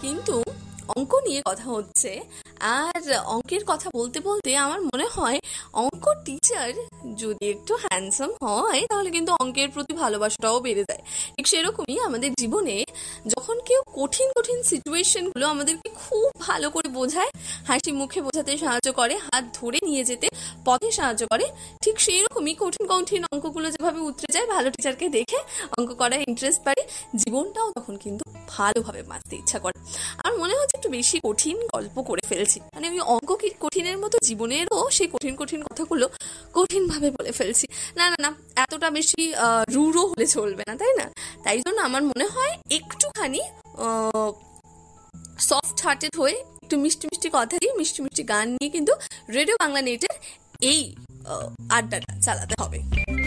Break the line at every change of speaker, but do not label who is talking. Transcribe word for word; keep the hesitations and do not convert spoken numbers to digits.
কিন্তু অঙ্ক নিয়ে কথা হচ্ছে। আর অঙ্কের কথা বলতে বলতে আমার মনে হয় অঙ্ক টিচার যদি একটু হ্যান্ডসাম হয় তাহলে কিন্তু অঙ্কের প্রতি ভালোবাসাটাও বেড়ে যায়। ঠিক সেরকমই আমাদের জীবনে যখন কেউ কঠিন কঠিন সিচুয়েশনগুলো আমাদেরকে খুব ভালো করে বোঝায়, হাসি মুখে বোঝাতে সাহায্য করে, হাত ধরে নিয়ে যেতে পথে সাহায্য করে, ঠিক সেই রকমই কঠিন কঠিন অঙ্কগুলো যেভাবে উতরে যায় ভালো টিচারকে দেখে অঙ্ক করার ইন্টারেস্ট বাড়ে, জীবনটাও তখন কিন্তু ভালোভাবে বাঁচতে ইচ্ছা করে। আর মনে হচ্ছে একটু বেশি কঠিন গল্প করে ফেলছি, মানে আমি অঙ্ক কি কঠিনের মতো জীবনেরও সেই কঠিন কঠিন কথাগুলো কঠিন ভাবে বলে ফেলছি। না না না, এতটা বেশি রূঢ় হলে চলবে না, তাই না? তাই জন্য আমার মনে হয় একটুখানি সফট হার্টেড হয়ে একটু মিষ্টি মিষ্টি কথা দিয়ে মিষ্টি মিষ্টি গান নিয়ে কিন্তু রেডিও বাংলা নেটের এই আড্ডাটা চালাতে হবে।